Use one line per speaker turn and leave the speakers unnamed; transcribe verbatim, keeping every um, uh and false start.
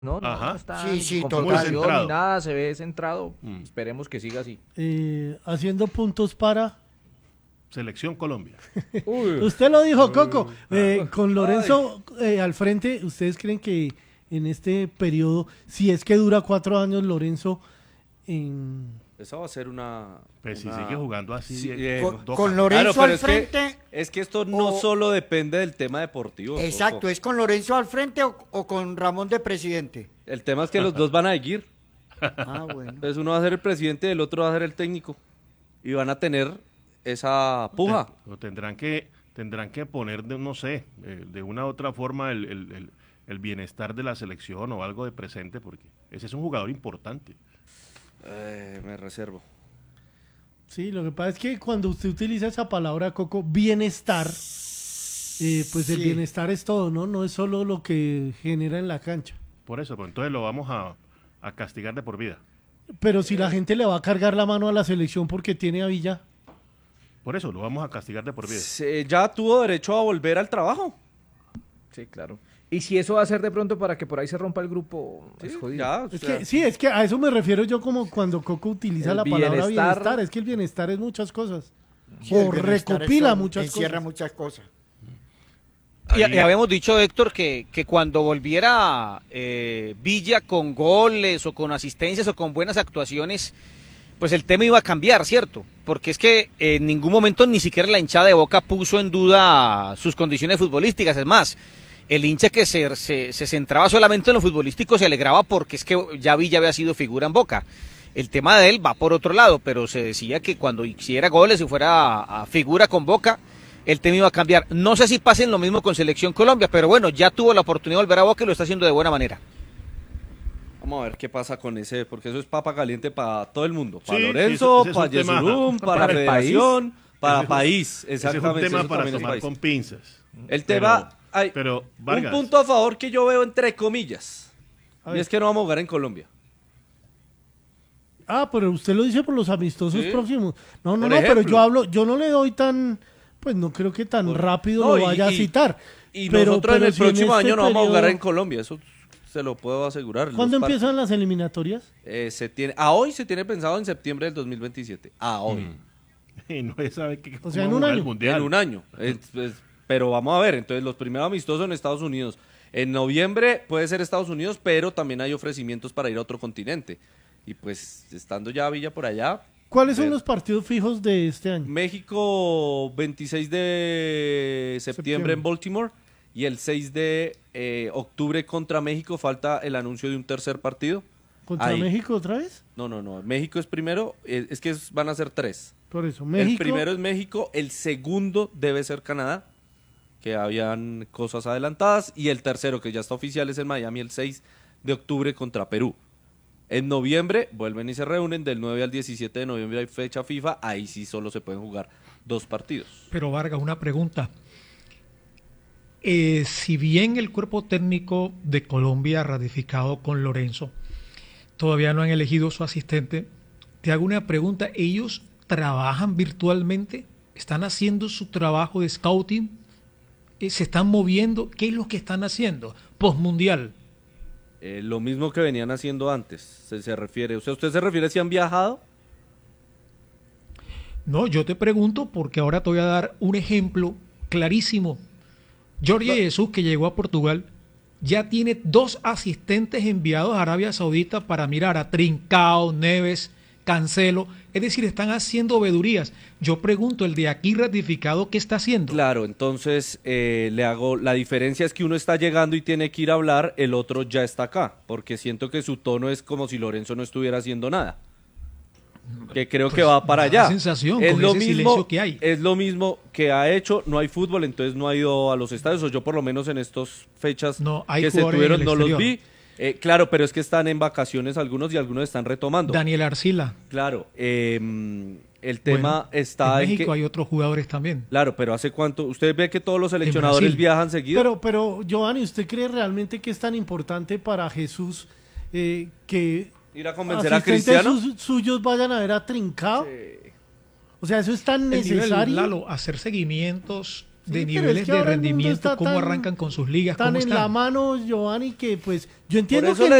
No, no,
Ajá.
no está
Sí,
en
sí,
confrontación
total.
ni nada, se ve centrado.
Mm.
Esperemos que siga así.
Eh, haciendo puntos para...
Selección Colombia.
Uy,
Usted lo dijo, Coco. Eh,
Ay.
con Lorenzo eh, al frente, ¿ustedes creen que en este periodo, si es que dura cuatro años Lorenzo, en...
Esa va a ser una...
Pues si
una-
sigue jugando así.
Sí,
eh,
eh,
Con,
toca.
con Lorenzo
Claro, pero
al
es que-
frente.
Es que esto no
o-
solo depende del tema deportivo.
Exacto,
Coco.
¿es con Lorenzo al frente o, o con Ramón de presidente?
El tema es que los dos van a seguir.
Ah, bueno.
Entonces uno va a ser el presidente y el otro va a ser el técnico. Y van a tener esa puja.
O tendrán que, tendrán que poner, de, no sé, eh, de una u otra forma el, el- el- el bienestar de la selección o algo de presente, porque ese es un jugador importante.
Eh, me reservo.
Sí, lo que pasa es que cuando usted utiliza esa palabra, Coco, bienestar, eh, pues el
Sí.
bienestar es todo, ¿no? No es solo lo que genera en la cancha.
Por eso, pues entonces lo vamos a, a castigar de por vida.
Pero si la gente le va a cargar la mano a la selección porque tiene a Villa,
Por eso lo vamos a castigar de por vida.
Se- ya tuvo derecho a volver al trabajo.
sí, claro. Y si eso va a ser de pronto para que por ahí se rompa el grupo, es jodido.
Ya, o
es
sea,
que sí, es que a eso me refiero yo como cuando Coco utiliza
El
la palabra
bienestar.
bienestar, es que el bienestar es muchas cosas.
Sí, el
o
bienestar
recopila
está-
muchas
encierra
cosas.
muchas cosas.
Y,
Ahí-
y habíamos dicho, Héctor, que, que cuando volviera eh, Villa con goles o con asistencias o con buenas actuaciones, pues el tema iba a cambiar, ¿cierto? Porque es que en ningún momento ni siquiera la hinchada de Boca puso en duda sus condiciones futbolísticas. Es más, el hincha que se, se, se centraba solamente en lo futbolístico se alegraba porque es que ya Villa había sido figura en Boca. El tema de él va por otro lado, pero se decía que cuando hiciera goles y fuera a, a figura con Boca, el tema iba a cambiar. No sé si pasen lo mismo con Selección Colombia, pero bueno, ya tuvo la oportunidad de volver a Boca y lo está haciendo de buena manera.
vamos a ver qué pasa con ese, porque eso es papa caliente para todo el mundo. Para
Sí,
Lorenzo,
ese- ese es
para
un tema-
Yesurum, para,
Para el país.
Federación, para
Ese es un-
país.
Ese es un
Exactamente.
tema
eso
para
también es
tomar
país.
con pinzas.
El tema,
Pero-
hay
pero,
un
Vargas,
punto a favor que yo veo entre comillas.
A
Y
ver.
es que no vamos a jugar en Colombia.
Ah, pero usted lo dice por los amistosos
Sí.
próximos. No, no,
Por
no, pero
ejemplo.
yo hablo, yo no le doy tan, pues no creo que tan
Por-
rápido
No,
lo
y-
vaya a
y-
citar.
Y
Pero-
nosotros
pero
en el
si en
próximo
este
año no vamos a jugar
periodo-
en Colombia, eso se lo puedo asegurar. Los
¿Cuándo
partidos.
empiezan las eliminatorias?
Eh, se tiene, a hoy se tiene pensado en septiembre del dos mil veintisiete. A hoy.
y no se sabe qué,
O sea,
cómo
en un
jugar el
año.
mundial.
En un año. Es- es- pero vamos a ver, entonces los primeros amistosos en Estados Unidos. En noviembre puede ser Estados Unidos, pero también hay ofrecimientos para ir a otro continente. Y pues estando ya Villa por allá,
¿Cuáles son
Ver.
los partidos fijos de este año?
México veintiséis de septiembre,
Septiembre.
en Baltimore y el seis de eh, octubre contra México falta el anuncio de un tercer partido.
¿Contra
Ahí.
México otra vez?
No, no, no. México es primero, eh, es que es- van a ser tres.
Por eso, México.
El primero es México, el segundo debe ser Canadá, que habían cosas adelantadas, y el tercero, que ya está oficial, es en Miami el seis de octubre contra Perú. En noviembre vuelven y se reúnen, del nueve al diecisiete de noviembre hay fecha FIFA, ahí sí solo se pueden jugar dos partidos.
Pero Vargas, una pregunta. Eh, si bien el cuerpo técnico de Colombia ha ratificado con Lorenzo, todavía no han elegido su asistente, te hago una pregunta. ¿Ellos trabajan virtualmente? ¿Están haciendo su trabajo de scouting? Eh, ¿Se están moviendo? ¿Qué es lo que están haciendo? Postmundial.
Eh, lo mismo que venían haciendo antes, se, se refiere. O sea, ¿usted se refiere si han viajado?
No, yo te pregunto porque ahora te voy a dar un ejemplo clarísimo. Jorge Jesús, que llegó a Portugal, ya tiene dos asistentes enviados a Arabia Saudita para mirar a Trincao, Neves, Cancelo. Es decir, están haciendo vedurías. Yo pregunto, el de aquí ratificado, ¿qué está haciendo?
Claro, entonces eh, le hago, la diferencia es que uno está llegando y tiene que ir a hablar, el otro ya está acá, porque siento que su tono es como si Lorenzo no estuviera haciendo nada. Que creo
Pues,
que va para
da la
allá.
sensación
es
con
lo
ese
mismo,
silencio que hay.
es lo mismo que ha hecho, no hay fútbol, entonces no ha ido a los estadios, o yo por lo menos en estas fechas
No, hay
que se
jugadores
tuvieron
en el
no los
exterior.
vi. Eh, claro, pero es que están en vacaciones algunos y algunos están retomando.
Daniel Arcila.
Claro, eh, el tema
Bueno,
está
en
en
México
que...
hay otros jugadores también.
Claro, pero ¿hace cuánto? ¿Usted ve que todos los seleccionadores
Brasil.
viajan seguido?
Pero, pero, Giovanni, ¿usted cree realmente que es tan importante para Jesús eh, que
¿Ir a convencer a
asistentes
Cristiano?
sus- suyos vayan a ver a Trincao? O sea, eso es tan
El nivel,
necesario.
Lalo, hacer seguimientos de
Sí, pero
niveles
es que
de
ahora el mundo
rendimiento,
está
cómo
tan-
arrancan con sus ligas,
Tan
cómo
en
están.
la mano, Giovanni, que pues yo
Por
entiendo
eso
que
le